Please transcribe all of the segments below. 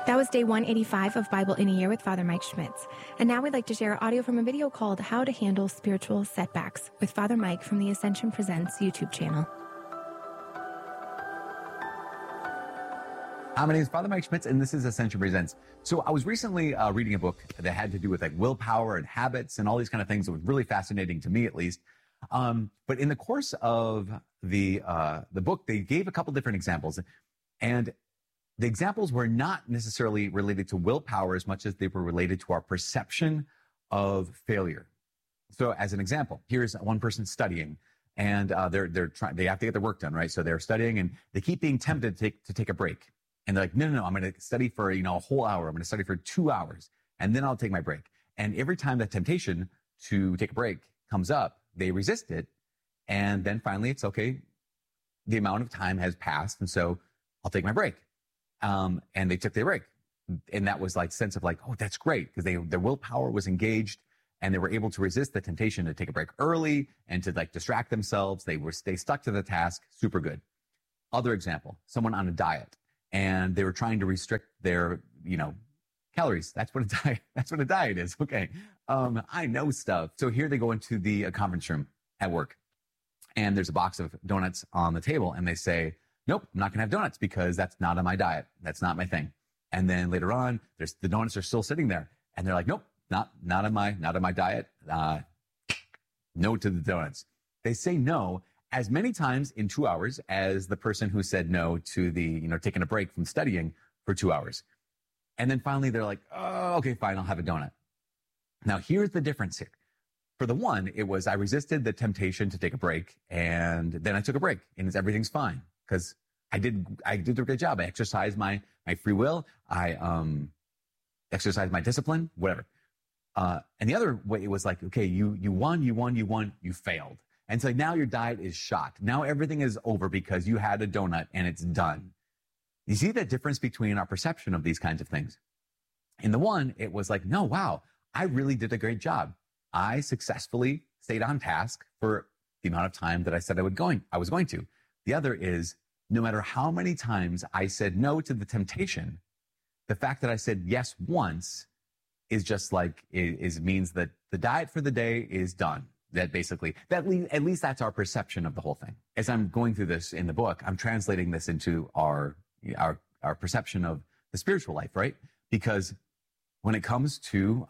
That was day 185 of Bible in a Year with Father Mike Schmitz. And now we'd like to share audio from a video called How to Handle Spiritual Setbacks with Father Mike from the Ascension Presents YouTube channel. Hi, my name is Father Mike Schmitz, and this is Ascension Presents. So I was recently reading a book that had to do with like willpower and habits and all these kind of things. It was really fascinating to me, at least. But in the course of the book, they gave a couple different examples, and the examples were not necessarily related to willpower as much as they were related to our perception of failure. So as an example, here's one person studying, and they have to get their work done, right? So they're studying and they keep being tempted to take a break. And they're like, no, I'm going to study for, a whole hour. I'm going to study for 2 hours and then I'll take my break. And every time that temptation to take a break comes up, they resist it. And then finally it's okay. The amount of time has passed. And so I'll take my break. And they took their break. And that was like sense of like, oh, that's great. Because their willpower was engaged and they were able to resist the temptation to take a break early and to like distract themselves. They stuck to the task. Super good. Other example, someone on a diet and they were trying to restrict their, calories. That's what a diet is. Okay. I know stuff. So here they go into the conference room at work and there's a box of donuts on the table and they say, nope, I'm not going to have donuts because that's not on my diet. That's not my thing. And then later on, the donuts are still sitting there and they're like, nope, not on my diet. No to the donuts. They say no as many times in 2 hours as the person who said no to the, taking a break from studying for 2 hours. And then finally they're like, oh, okay, fine, I'll have a donut. Now here's the difference here. For the one, it was, I resisted the temptation to take a break and then I took a break and everything's fine because I did a good job. I exercised my free will. I exercised my discipline, whatever. And the other way it was like, okay, you won, you failed. And so now your diet is shot. Now everything is over because you had a donut and it's done. You see the difference between our perception of these kinds of things. In the one, it was like, no, wow, I really did a great job. I successfully stayed on task for the amount of time that I said I was going to. The other is, no matter how many times I said no to the temptation, the fact that I said yes once is just like, means that the diet for the day is done. That basically, at least that's our perception of the whole thing. As I'm going through this in the book, I'm translating this into our perception of the spiritual life, right? Because when it comes to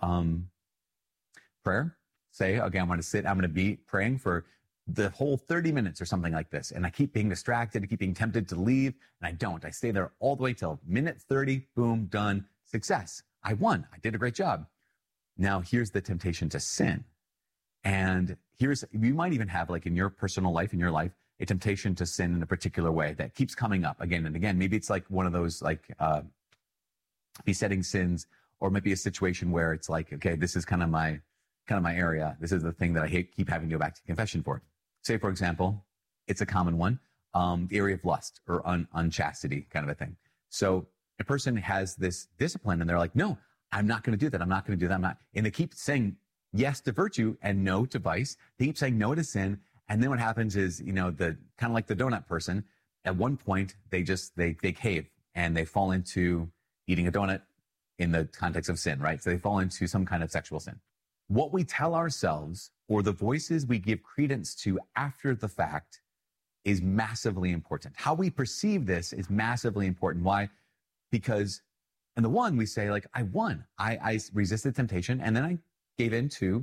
prayer, say, okay, I'm going to be praying for the whole 30 minutes or something like this. And I keep being distracted. I keep being tempted to leave. And I don't. I stay there all the way till minute 30. Boom, done. Success. I won. I did a great job. Now here's the temptation to sin. And you might even have like in your personal life, in your life, a temptation to sin in a particular way that keeps coming up again and again. Maybe it's like one of those like besetting sins, or maybe a situation where it's like, okay, this is kind of my area. This is the thing that I keep having to go back to confession for. Say, for example, it's a common one, the area of lust or unchastity kind of a thing. So a person has this discipline and they're like, no, I'm not going to do that. I'm not going to do that. And they keep saying yes to virtue and no to vice. They keep saying no to sin. And then what happens is, the kind of like the donut person, at one point, they cave and they fall into eating a donut in the context of sin, right? So they fall into some kind of sexual sin. What we tell ourselves or the voices we give credence to after the fact is massively important. How we perceive this is massively important. Why? Because in the one, we say like, I won. I resisted temptation and then I gave in to,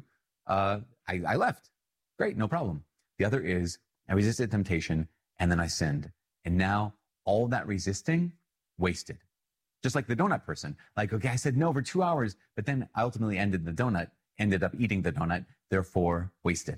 I left. Great, no problem. The other is I resisted temptation and then I sinned. And now all that resisting, wasted. Just like the donut person. Like, okay, I said no for 2 hours, but then I ultimately ended up eating the donut, therefore wasted.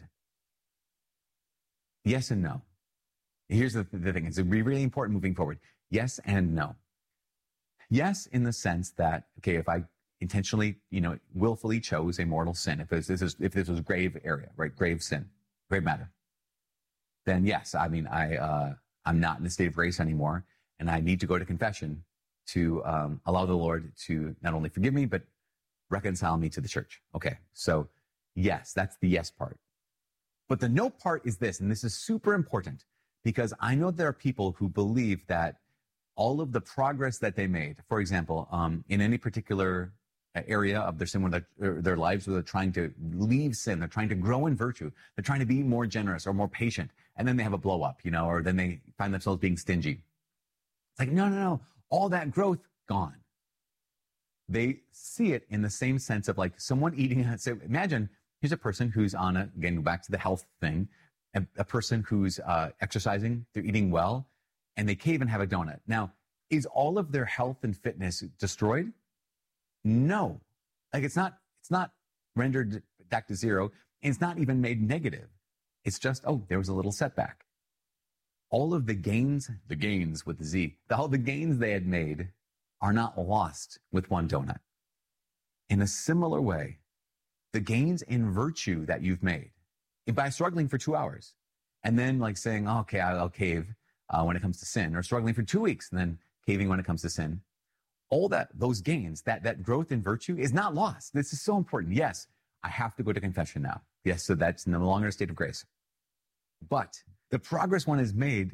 Yes and no. Here's the thing. It's really important moving forward. Yes and no. Yes, in the sense that, okay, if I intentionally, willfully chose a mortal sin, if this was grave area, right? Grave sin, grave matter, then yes, I mean, I'm not in a state of grace anymore and I need to go to confession to allow the Lord to not only forgive me, but reconcile me to the church. Okay, so yes, that's the yes part. But the no part is this, and this is super important because I know there are people who believe that all of the progress that they made, for example, in any particular area of their sin, when their lives where they're trying to leave sin, they're trying to grow in virtue, they're trying to be more generous or more patient, and then they have a blow up, or then they find themselves being stingy. It's like, no, all that growth gone. They see it in the same sense of like someone eating. So imagine here's a person who's on again, back to the health thing, a person who's exercising, they're eating well, and they can't even have a donut. Now, is all of their health and fitness destroyed? No. Like it's not rendered back to zero. And it's not even made negative. It's just, there was a little setback. All of the gains with the Z, all the gains they had made are not lost with one donut. In a similar way, the gains in virtue that you've made by struggling for 2 hours and then like saying, okay, I'll cave when it comes to sin, or struggling for 2 weeks and then caving when it comes to sin. All those gains, that growth in virtue is not lost. This is so important. Yes, I have to go to confession now. Yes, so that's no longer a state of grace. But the progress one has made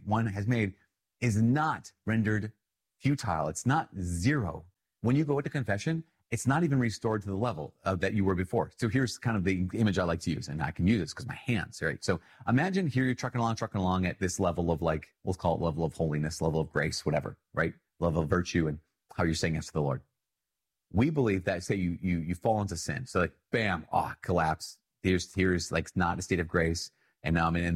is not rendered futile. It's not zero. When you go to confession, it's not even restored to the level that you were before. So here's kind of the image I like to use, and I can use this because my hands, right? So imagine here you're trucking along at this level of like, let's call it level of holiness, level of grace, whatever, right? Level of virtue and how you're saying yes to the Lord. We believe that, say you fall into sin. So like, bam, collapse. Here's like not a state of grace. And now I'm in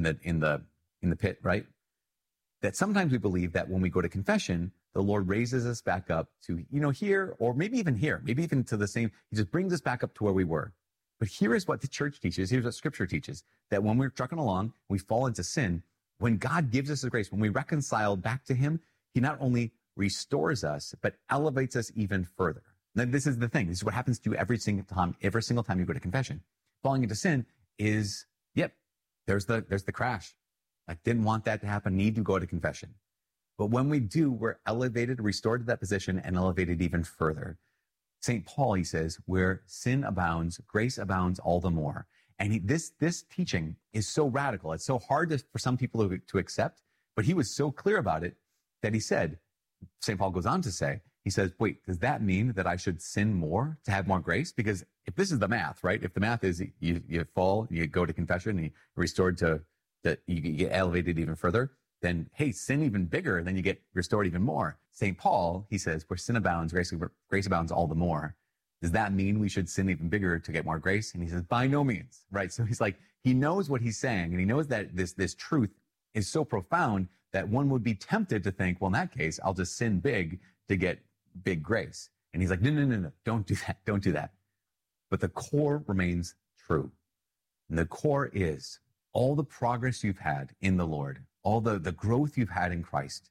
the pit, right? That sometimes we believe that when we go to confession, the Lord raises us back up to, here, or maybe even to the same, he just brings us back up to where we were. But here is what the church teaches. Here's what scripture teaches, that when we're trucking along, we fall into sin. When God gives us the grace, when we reconcile back to him, he not only restores us, but elevates us even further. Now, this is the thing. This is what happens to you every single time you go to confession. Falling into sin is, there's the crash. I didn't want that to happen. Need to go to confession. But when we do, we're elevated, restored to that position, and elevated even further. St. Paul, he says, where sin abounds, grace abounds all the more. And this teaching is so radical. It's so hard for some people to accept, but he was so clear about it that he said, St. Paul goes on to say, he says, wait, does that mean that I should sin more to have more grace? Because if this is the math, right? If the math is you fall, you go to confession, and you're restored to that, you get elevated even further, then, hey, sin even bigger, then you get restored even more. St. Paul, he says, where sin abounds, grace abounds all the more. Does that mean we should sin even bigger to get more grace? And he says, by no means, right? So he's like, he knows what he's saying, and he knows that this truth is so profound that one would be tempted to think, well, in that case, I'll just sin big to get big grace. And he's like, no, don't do that. But the core remains true. And the core is all the progress you've had in the Lord, all the growth you've had in Christ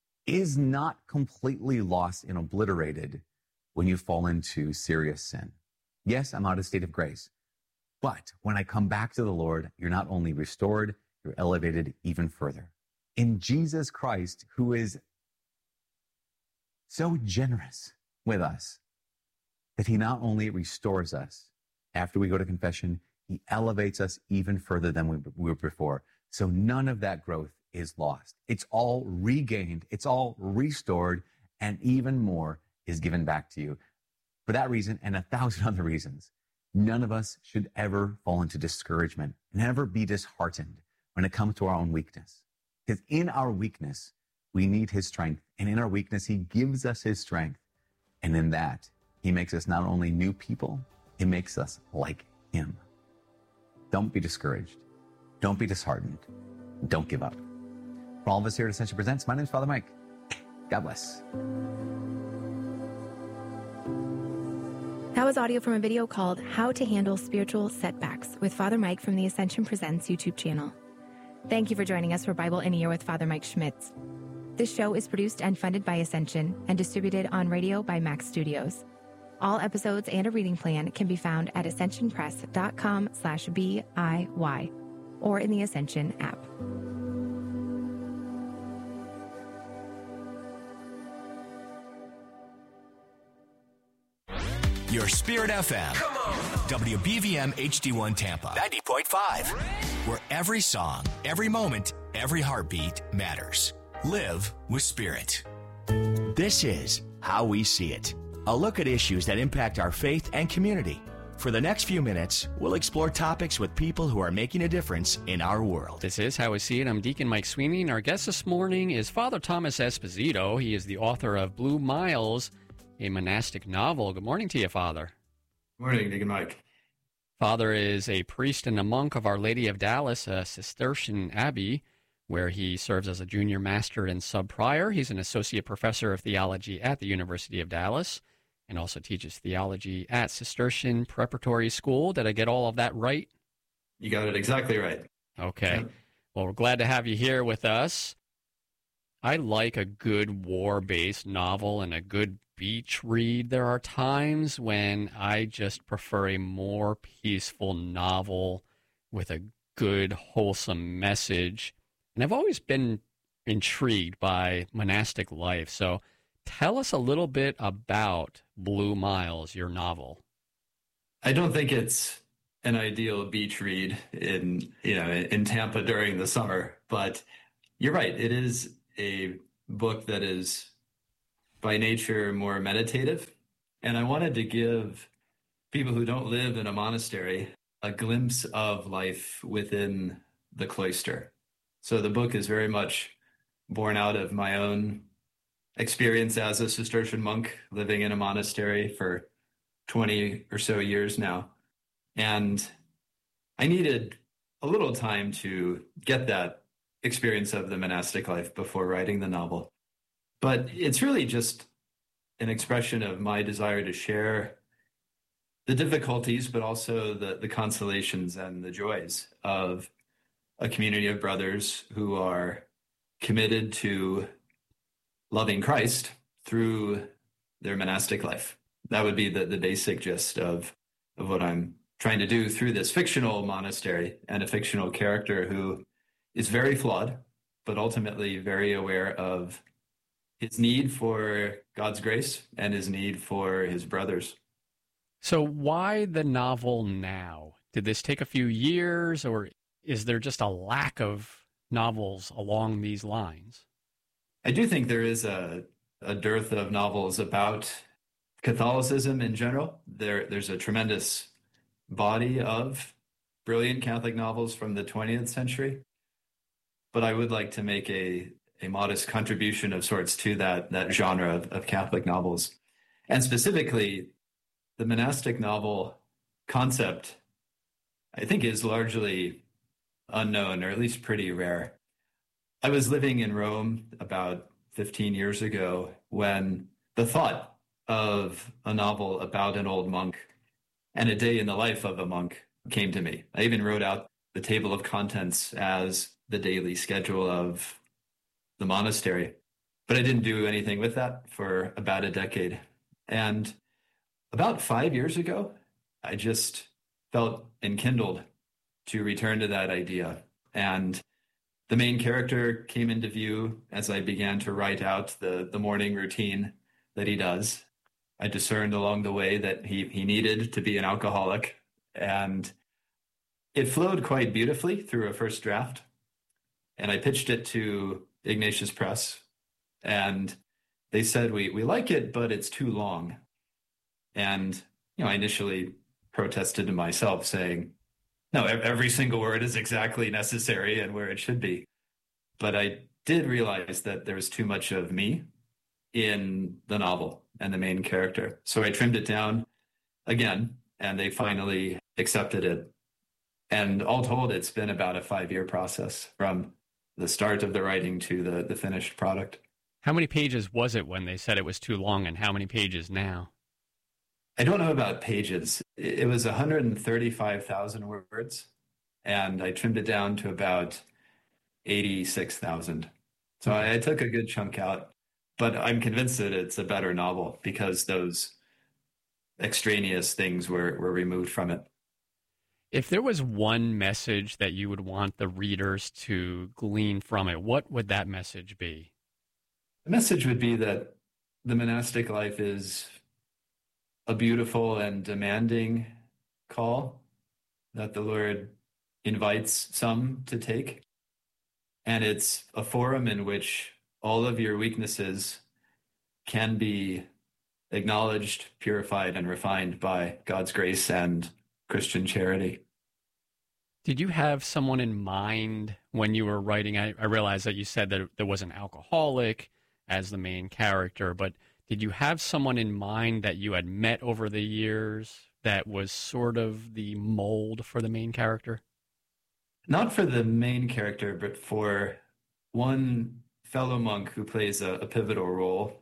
is not completely lost and obliterated when you fall into serious sin. Yes, I'm out of state of grace. But when I come back to the Lord, you're not only restored, you're elevated even further. In Jesus Christ, who is so generous with us, that he not only restores us after we go to confession, he elevates us even further than we were before. So none of that growth is lost. It's all regained. It's all restored, and even more is given back to you. For that reason and 1,000 other reasons, none of us should ever fall into discouragement, never be disheartened when it comes to our own weakness. Because in our weakness, we need his strength. And in our weakness, he gives us his strength. And in that, he makes us not only new people, he makes us like him. Don't be discouraged. Don't be disheartened. Don't give up. For all of us here at Ascension Presents, my name is Father Mike. God bless. That was audio from a video called How to Handle Spiritual Setbacks with Father Mike from the Ascension Presents YouTube channel. Thank you for joining us for Bible in a Year with Father Mike Schmitz. This show is produced and funded by Ascension and distributed on radio by Max Studios. All episodes and a reading plan can be found at ascensionpress.com/BIY or in the Ascension app. Your Spirit FM. Come on. WBVM HD1 Tampa. 90.5. Where every song, every moment, every heartbeat matters. Live with Spirit. This is How We See It, a look at issues that impact our faith and community. For the next few minutes, we'll explore topics with people who are making a difference in our world. This is How We See It. I'm Deacon Mike Sweeney, and our guest this morning is Father Thomas Esposito. He is the author of Blue Miles, a monastic novel. Good morning to you, Father. Good morning, Deacon Mike. Father is a priest and a monk of Our Lady of Dallas, a Cistercian abbey, where he serves as a junior master and sub-prior. He's an associate professor of theology at the University of Dallas, and also teaches theology at Cistercian Preparatory School. Did I get all of that right? You got it exactly right. Okay. Yeah. Well, we're glad to have you here with us. I like a good war-based novel and a good beach read. There are times when I just prefer a more peaceful novel with a good, wholesome message. And I've always been intrigued by monastic life. So tell us a little bit about Blue Miles, your novel. I don't think it's an ideal beach read in Tampa during the summer, but you're right. It is a book that is by nature more meditative. And I wanted to give people who don't live in a monastery a glimpse of life within the cloister. So the book is very much born out of my own experience as a Cistercian monk living in a monastery for 20 or so years now. And I needed a little time to get that experience of the monastic life before writing the novel. But it's really just an expression of my desire to share the difficulties, but also the consolations and the joys of a community of brothers who are committed to loving Christ through their monastic life. That would be the basic gist of what I'm trying to do through this fictional monastery and a fictional character who is very flawed, but ultimately very aware of his need for God's grace and his need for his brothers. So why the novel now? Did this take a few years, or is there just a lack of novels along these lines? I do think there is a dearth of novels about Catholicism in general. There's a tremendous body of brilliant Catholic novels from the 20th century. But I would like to make a modest contribution of sorts to that genre of Catholic novels. And specifically, the monastic novel concept, I think, is largely unknown, or at least pretty rare. I was living in Rome about 15 years ago when the thought of a novel about an old monk and a day in the life of a monk came to me. I even wrote out the table of contents as the daily schedule of the monastery, but I didn't do anything with that for about a decade. And about 5 years ago, I just felt enkindled to return to that idea. And the main character came into view as I began to write out the morning routine that he does. I discerned along the way that he needed to be an alcoholic, and it flowed quite beautifully through a first draft. And I pitched it to Ignatius Press, and they said, we like it, but it's too long. And, I initially protested to myself saying, no, every single word is exactly necessary and where it should be. But I did realize that there was too much of me in the novel and the main character. So I trimmed it down again, and they finally accepted it. And all told, it's been about a 5-year process from the start of the writing to the finished product. How many pages was it when they said it was too long, and how many pages now? I don't know about pages. It was 135,000 words, and I trimmed it down to about 86,000. So I took a good chunk out, but I'm convinced that it's a better novel because those extraneous things were removed from it. If there was one message that you would want the readers to glean from it, what would that message be? The message would be that the monastic life is a beautiful and demanding call that the Lord invites some to take. And it's a forum in which all of your weaknesses can be acknowledged, purified, and refined by God's grace and Christian charity. Did you have someone in mind when you were writing? I realize that you said that there was an alcoholic as the main character, but did you have someone in mind that you had met over the years that was sort of the mold for the main character? Not for the main character, but for one fellow monk who plays a pivotal role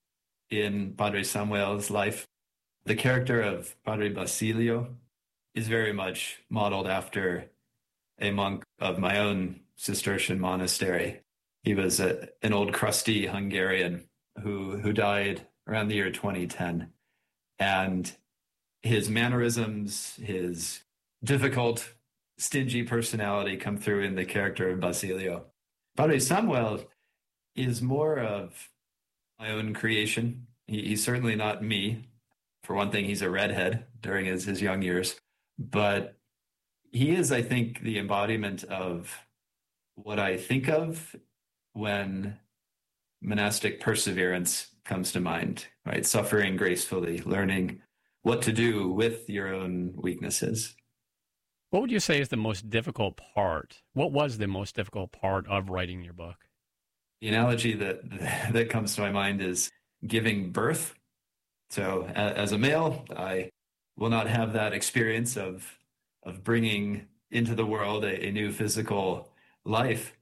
in Padre Samuel's life. The character of Padre Basilio is very much modeled after a monk of my own Cistercian monastery. He was an old crusty Hungarian who died around the year 2010. And his mannerisms, his difficult, stingy personality come through in the character of Basilio. Padre Samuel is more of my own creation. He's certainly not me. For one thing, he's a redhead during his young years. But he is, I think, the embodiment of what I think of when monastic perseverance comes to mind, right? Suffering gracefully, learning what to do with your own weaknesses. What would you say is the most difficult part? What was the most difficult part of writing your book? The analogy that comes to my mind is giving birth. So as a male, I will not have that experience of bringing into the world a new physical life.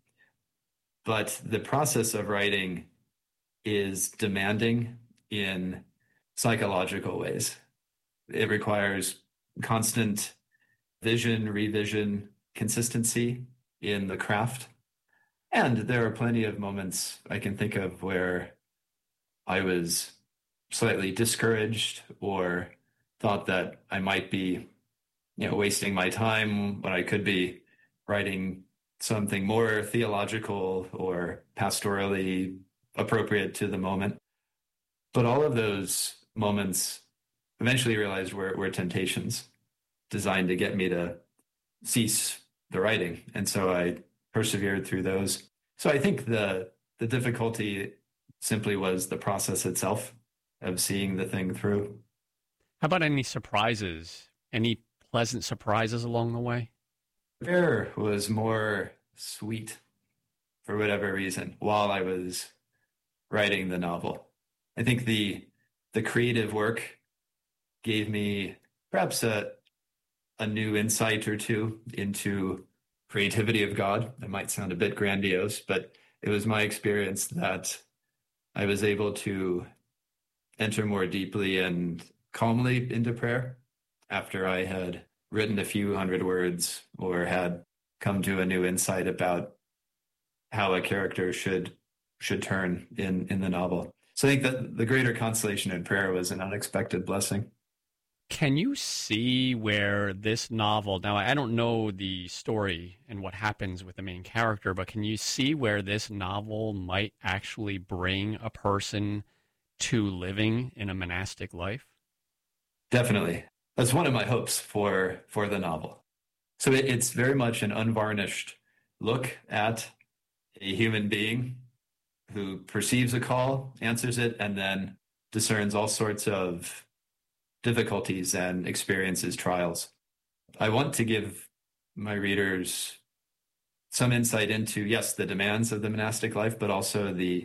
But the process of writing is demanding in psychological ways. It requires constant vision, revision, consistency in the craft. And there are plenty of moments I can think of where I was slightly discouraged or thought that I might be, wasting my time when I could be writing something more theological or pastorally appropriate to the moment. But all of those moments eventually realized were temptations designed to get me to cease the writing. And so I persevered through those. So I think the difficulty simply was the process itself of seeing the thing through. How about any surprises? Any pleasant surprises along the way? Prayer was more sweet for whatever reason while I was writing the novel. I think the creative work gave me perhaps a new insight or two into creativity of God. That might sound a bit grandiose, but it was my experience that I was able to enter more deeply and calmly into prayer after I had written a few hundred words or had come to a new insight about how a character should turn in the novel. So I think that the greater consolation in prayer was an unexpected blessing. Can you see where this novel, now I don't know the story and what happens with the main character, but can you see where this novel might actually bring a person to living in a monastic life? Definitely. That's one of my hopes for the novel. So it's very much an unvarnished look at a human being who perceives a call, answers it, and then discerns all sorts of difficulties and experiences trials. I want to give my readers some insight into, yes, the demands of the monastic life, but also the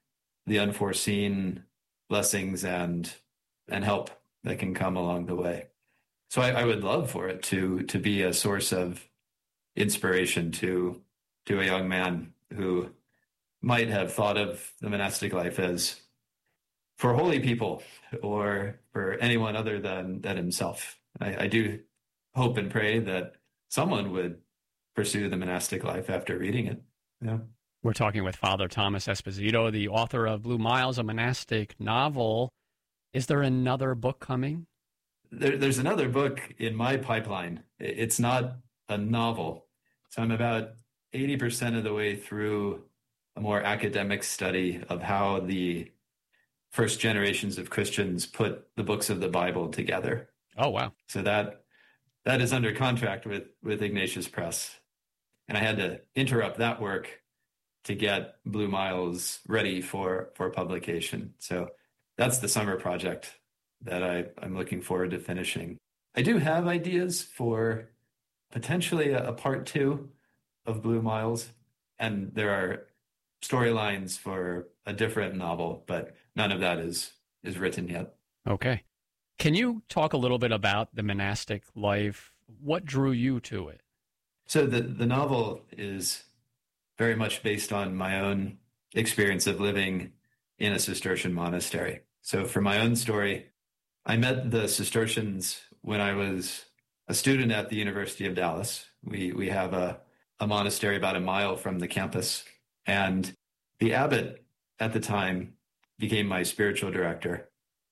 unforeseen blessings and help that can come along the way. So I would love for it to be a source of inspiration to a young man who might have thought of the monastic life as for holy people or for anyone other than himself. I do hope and pray that someone would pursue the monastic life after reading it. Yeah. We're talking with Father Thomas Esposito, the author of Blue Miles, a monastic novel. Is there another book coming? There's another book in my pipeline. It's not a novel. So I'm about 80% of the way through a more academic study of how the first generations of Christians put the books of the Bible together. Oh, wow. So that is under contract with Ignatius Press. And I had to interrupt that work to get Blue Miles ready for publication. So that's the summer project that I'm looking forward to finishing. I do have ideas for potentially a part two of Blue Miles, and there are storylines for a different novel, but none of that is written yet. Okay. Can you talk a little bit about the monastic life? What drew you to it? So the novel is very much based on my own experience of living in a Cistercian monastery. So for my own story, I met the Cistercians when I was a student at the University of Dallas. We have a monastery about a mile from the campus, and the abbot at the time became my spiritual director.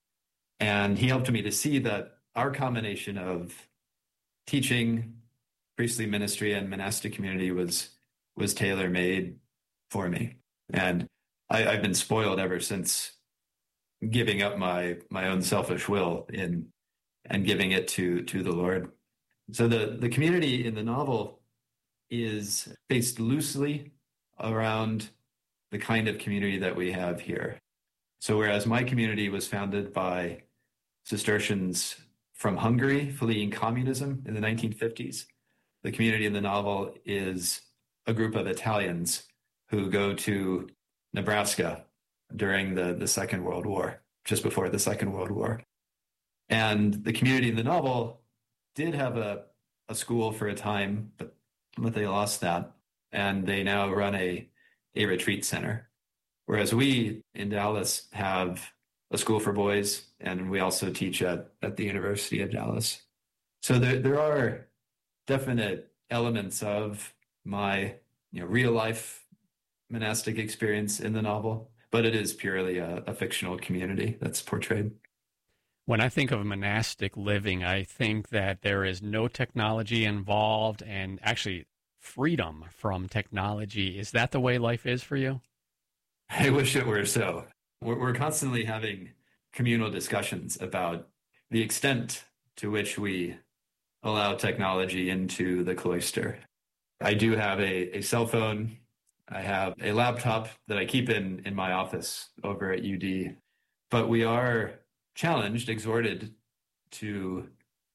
And he helped me to see that our combination of teaching, priestly ministry, and monastic community was tailor-made for me. And I've been spoiled ever since, giving up my own selfish will and giving it to the Lord. So the community in the novel is based loosely around the kind of community that we have here. So whereas my community was founded by Cistercians from Hungary fleeing communism in the 1950s, the community in the novel is a group of Italians who go to Nebraska during the Second World War, just before the Second World War. And the community in the novel did have a school for a time, but they lost that. And they now run a retreat center. Whereas we in Dallas have a school for boys, and we also teach at the University of Dallas. So there are definite elements of my real life monastic experience in the novel, but it is purely a fictional community that's portrayed. When I think of monastic living, I think that there is no technology involved and actually freedom from technology. Is that the way life is for you? I wish it were so. We're constantly having communal discussions about the extent to which we allow technology into the cloister. I do have a cell phone. I have a laptop that I keep in my office over at UD, but we are challenged, exhorted to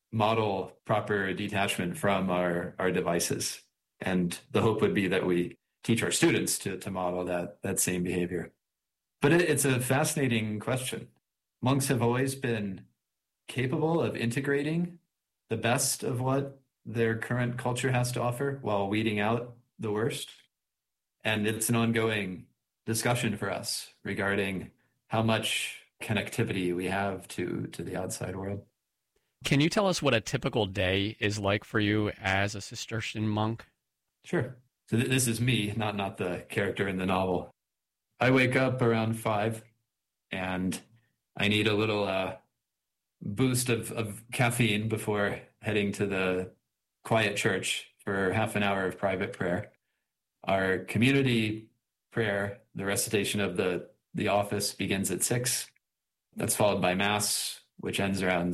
model proper detachment from our devices. And the hope would be that we teach our students to model that same behavior. But it's a fascinating question. Monks have always been capable of integrating the best of what their current culture has to offer while weeding out the worst. And it's an ongoing discussion for us regarding how much connectivity we have to the outside world. Can you tell us what a typical day is like for you as a Cistercian monk? Sure. So this is me, not the character in the novel. I wake up around 5 and I need a little boost of caffeine before heading to the quiet church for half an hour of private prayer. Our community prayer, the recitation of the office, begins at 6. That's followed by Mass, which ends around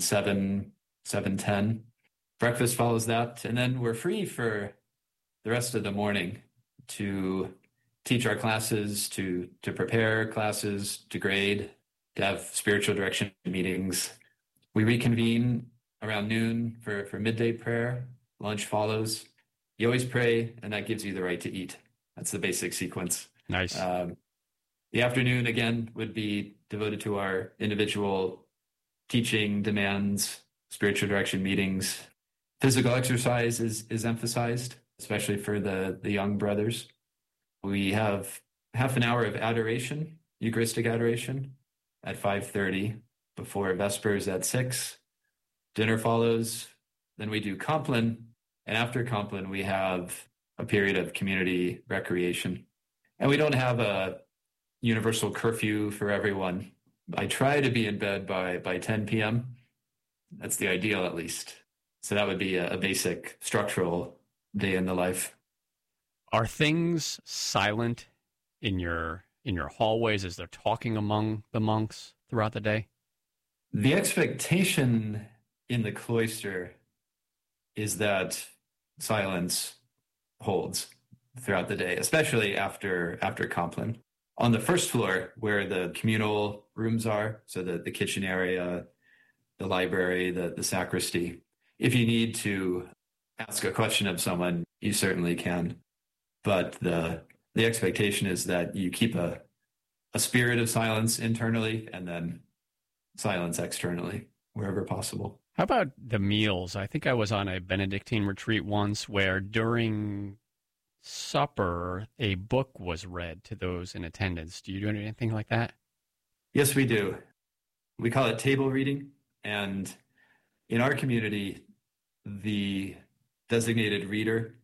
7:10. Breakfast follows that, and then we're free for the rest of the morning to teach our classes, to prepare classes, to grade, to have spiritual direction meetings. We reconvene around noon for midday prayer. Lunch follows. You always pray, and that gives you the right to eat. That's the basic sequence. Nice. The afternoon, again, would be devoted to our individual teaching demands, spiritual direction meetings. Physical exercise is emphasized, especially for the young brothers. We have half an hour of adoration, Eucharistic adoration, at 5:30, before Vespers at 6. Dinner follows. Then we do Compline, and after Compline, we have a period of community recreation. And we don't have a universal curfew for everyone. I try to be in bed by 10 p.m. That's the ideal, at least. So that would be a basic structural day in the life. Are things silent in your hallways as they're talking among the monks throughout the day? The expectation in the cloister is that silence holds throughout the day, especially after Compline. on the first floor where the communal rooms are, so the kitchen area, the library, the sacristy. If you need to ask a question of someone, you certainly can. But the expectation is that you keep a spirit of silence internally and then silence externally wherever possible. How about the meals? I think I was on a Benedictine retreat once where during supper, a book was read to those in attendance. Do you do anything like that? Yes, we do. We call it table reading. And in our community, the designated reader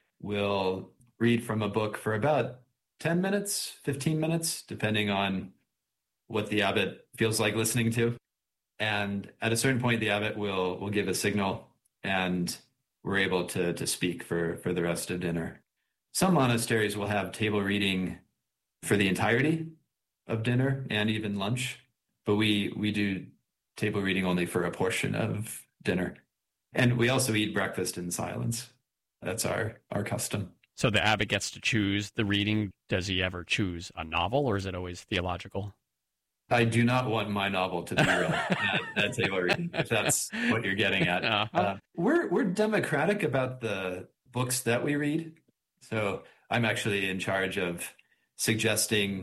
will read from a book for about 10 minutes, 15 minutes, depending on what the abbot feels like listening to. And at a certain point, the abbot will give a signal and we're able to speak for the rest of dinner. Some monasteries will have table reading for the entirety of dinner and even lunch, but we do table reading only for a portion of dinner. And we also eat breakfast in silence. That's our custom. So the abbot gets to choose the reading. Does he ever choose a novel, or is it always theological? I do not want my novel to be read at table reading, if that's what you're getting at. Uh-huh. We're democratic about the books that we read. So I'm actually in charge of suggesting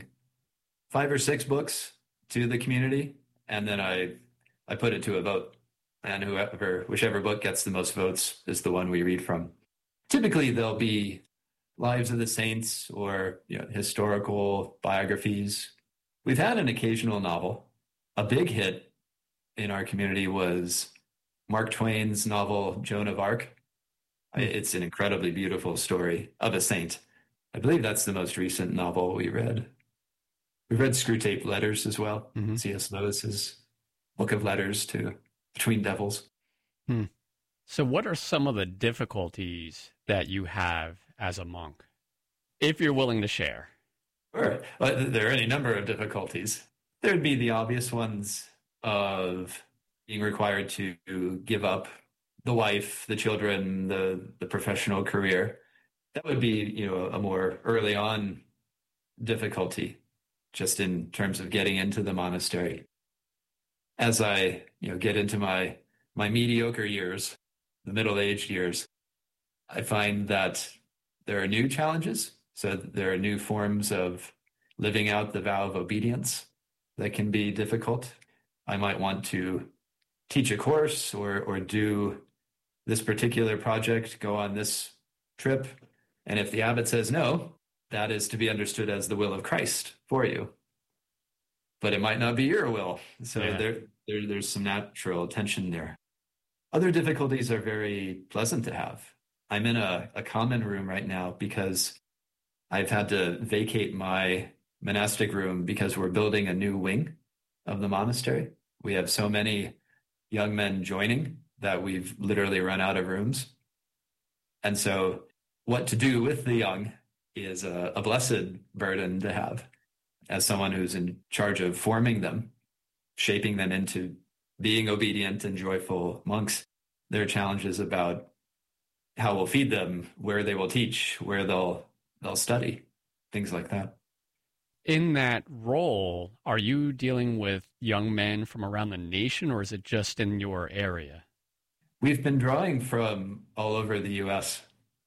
5 or 6 books to the community, and then I put it to a vote. And whichever book gets the most votes is the one we read from. Typically, there'll be Lives of the Saints or historical biographies. We've had an occasional novel. A big hit in our community was Mark Twain's novel, Joan of Arc. It's an incredibly beautiful story of a saint. I believe that's the most recent novel we read. We've read Screwtape Letters as well, C.S. Lewis's book of letters between devils. So what are some of the difficulties that you have as a monk, if you're willing to share? Sure. There are any number of difficulties. There would be the obvious ones of being required to give up the wife, the children, the professional career. That would be, a more early on difficulty, just in terms of getting into the monastery. As I, get into my mediocre years, the middle-aged years, I find that there are new challenges. So there are new forms of living out the vow of obedience that can be difficult. I might want to teach a course or do this particular project, go on this trip. And if the abbot says no, that is to be understood as the will of Christ for you. But it might not be your will. So there's some natural tension there. Other difficulties are very pleasant to have. I'm in a common room right now because I've had to vacate my monastic room because we're building a new wing of the monastery. We have so many young men joining that we've literally run out of rooms. And so what to do with the young is a blessed burden to have as someone who's in charge of forming them, shaping them into being obedient and joyful monks. There are challenges about how we'll feed them, where they will teach, where they'll study, things like that. In that role, are you dealing with young men from around the nation, or is it just in your area? We've been drawing from all over the U.S.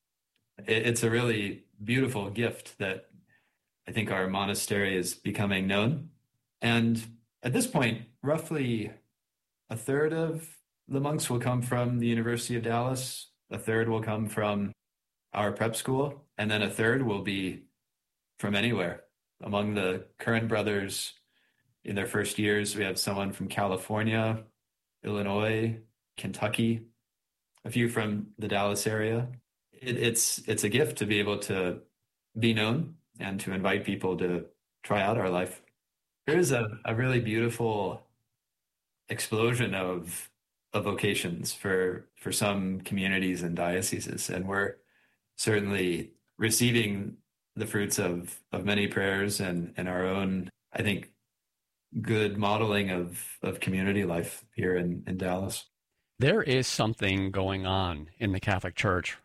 It's a really beautiful gift that I think our monastery is becoming known. And at this point, roughly a third of the monks will come from the University of Dallas, a third will come from our prep school, and then a third will be from anywhere. Among the current brothers in their first years, we have someone from California, Illinois, Kentucky, a few from the Dallas area. It's a gift to be able to be known and to invite people to try out our life. There's a really beautiful explosion of vocations for some communities and dioceses, and we're certainly receiving the fruits of many prayers and our own, I think, good modeling of community life here in Dallas. There is something going on in the Catholic Church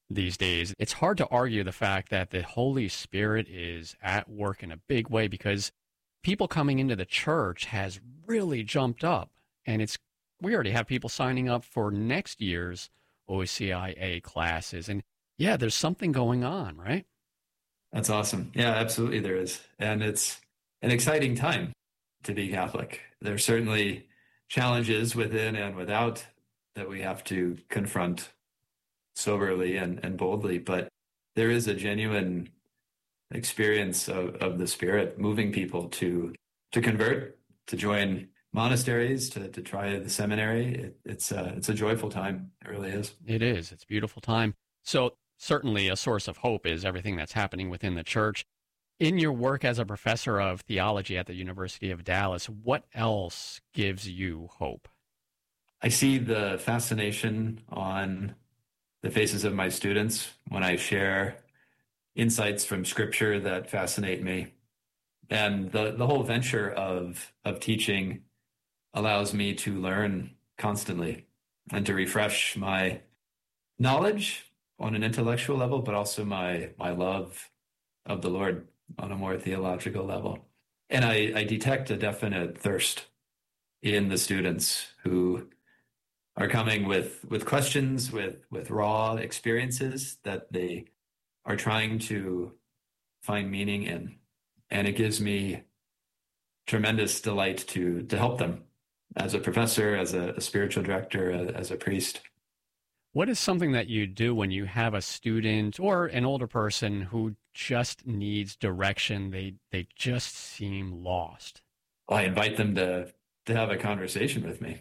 these days. It's hard to argue the fact that the Holy Spirit is at work in a big way because people coming into the church has really jumped up. And we already have people signing up for next year's OCIA classes. And yeah, there's something going on, right? That's awesome. Yeah, absolutely there is. And it's an exciting time to be Catholic. There's certainly challenges within and without that we have to confront soberly and boldly, but there is a genuine experience of the Spirit moving people to convert, to join monasteries, to try the seminary. It's a joyful time. It really is. It is. It's a beautiful time. So certainly a source of hope is everything that's happening within the church. In your work as a professor of theology at the University of Dallas, what else gives you hope? I see the fascination on the faces of my students when I share insights from Scripture that fascinate me. And the whole venture of teaching allows me to learn constantly and to refresh my knowledge on an intellectual level, but also my love of the Lord on a more theological level. And I detect a definite thirst in the students who are coming with questions, with raw experiences that they are trying to find meaning in. And it gives me tremendous delight to help them as a professor, as a spiritual director, as a priest. What is something that you do when you have a student or an older person who just needs direction? They just seem lost. Well, I invite them to have a conversation with me.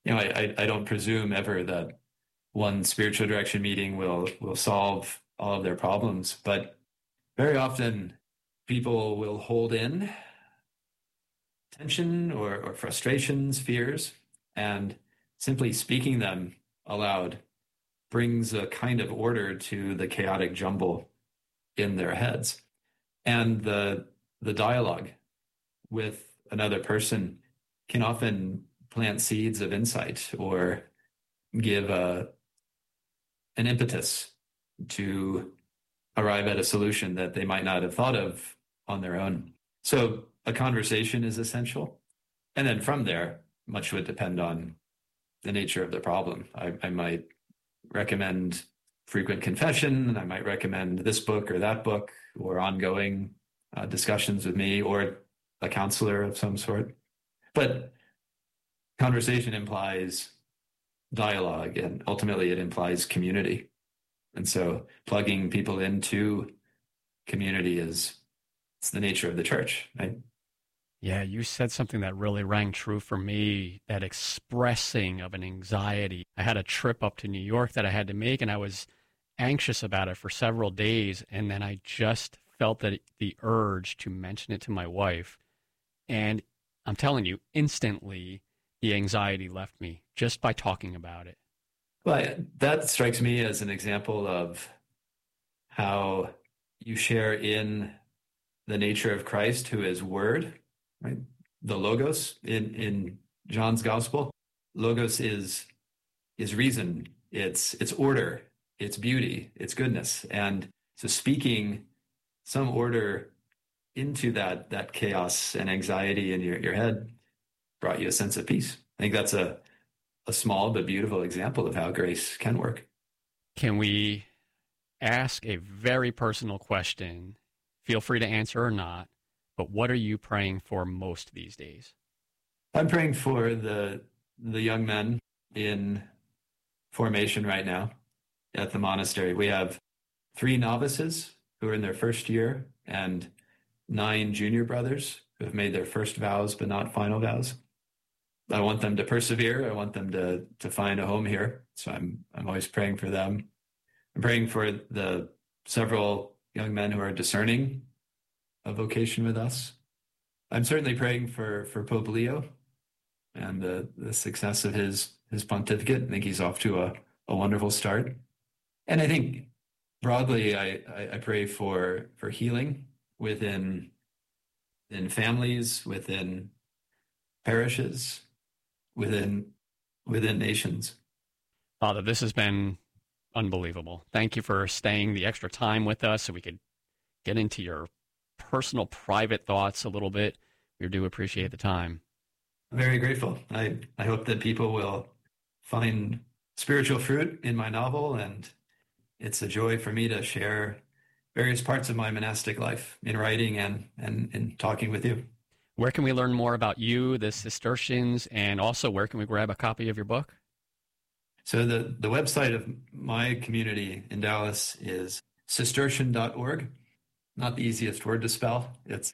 I don't presume ever that one spiritual direction meeting will solve all of their problems, but very often people will hold in tension or frustrations, fears, and simply speaking them aloud brings a kind of order to the chaotic jumble in their heads. And the dialogue with another person can often plant seeds of insight or give an impetus to arrive at a solution that they might not have thought of on their own. So a conversation is essential. And then from there, much would depend on the nature of the problem. I might recommend frequent confession, and I might recommend this book or that book, or ongoing discussions with me or a counselor of some sort. But conversation implies dialogue, and ultimately it implies community. And so plugging people into community it's the nature of the church, right? Yeah, you said something that really rang true for me, that expressing of an anxiety. I had a trip up to New York that I had to make, and I was anxious about it for several days. And then I just felt the urge to mention it to my wife. And I'm telling you, instantly, the anxiety left me just by talking about it. Well, that strikes me as an example of how you share in the nature of Christ, who is Word, right? The Logos in John's Gospel. Logos is reason, it's order, it's beauty, it's goodness. And so speaking some order into that chaos and anxiety in your head brought you a sense of peace. I think that's a small but beautiful example of how grace can work. Can we ask a very personal question? Feel free to answer or not, but what are you praying for most these days? I'm praying for the young men in formation right now at the monastery. We have 3 novices who are in their first year and 9 junior brothers who have made their first vows but not final vows. I want them to persevere. I want them to find a home here. So I'm always praying for them. I'm praying for the several young men who are discerning a vocation with us. I'm certainly praying for Pope Leo and the success of his pontificate. I think he's off to a wonderful start. And I think broadly, I pray for healing within families, within parishes, within nations. Father, this has been Unbelievable. Thank you for staying the extra time with us so we could get into your personal, private thoughts a little bit. We do appreciate the time. Very grateful. I hope that people will find spiritual fruit in my novel, and it's a joy for me to share various parts of my monastic life in writing and in talking with you. Where can we learn more about you, the Cistercians, and also where can we grab a copy of your book? So the website of my community in Dallas is cistercian.org. Not the easiest word to spell. It's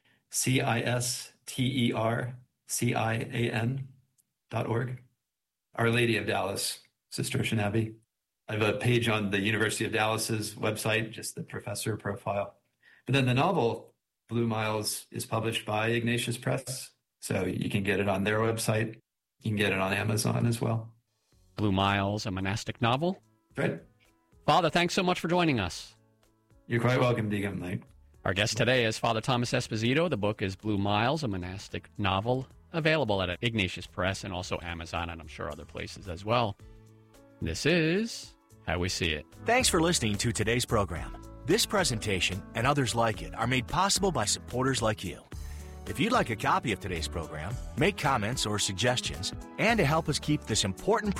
CISTERCIAN.org. Our Lady of Dallas, Cistercian Abbey. I have a page on the University of Dallas's website, just the professor profile. But then the novel, Blue Miles, is published by Ignatius Press. So you can get it on their website. You can get it on Amazon as well. Blue Miles, a monastic novel. Right. Father, thanks so much for joining us. You're quite welcome, Deacon Mike. Our guest today is Father Thomas Esposito. The book is Blue Miles, a monastic novel, available at Ignatius Press and also Amazon, and I'm sure other places as well. This is How We See It. Thanks for listening to today's program. This presentation and others like it are made possible by supporters like you. If you'd like a copy of today's program, make comments or suggestions, and to help us keep this important